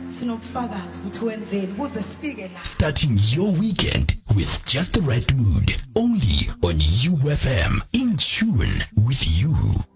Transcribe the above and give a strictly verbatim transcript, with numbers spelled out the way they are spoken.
Sinobufakazi ukuthi wenzeni ukuze sifike la. Starting your weekend with just the right mood. Only on U F M. In tune with you.